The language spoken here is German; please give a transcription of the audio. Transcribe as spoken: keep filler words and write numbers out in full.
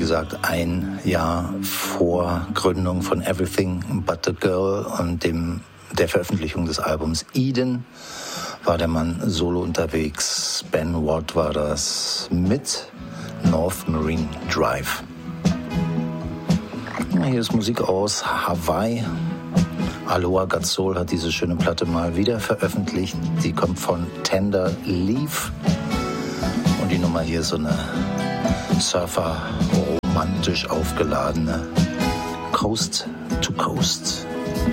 gesagt, ein Jahr vor Gründung von Everything But the Girl und dem, der Veröffentlichung des Albums Eden war der Mann solo unterwegs. Ben Watt war das mit North Marine Drive. Hier ist Musik aus Hawaii. Aloha God Soul hat diese schöne Platte mal wieder veröffentlicht. Die kommt von Tender Leaf. Und die Nummer hier ist so eine Surfer, romantisch aufgeladene Coast to Coast.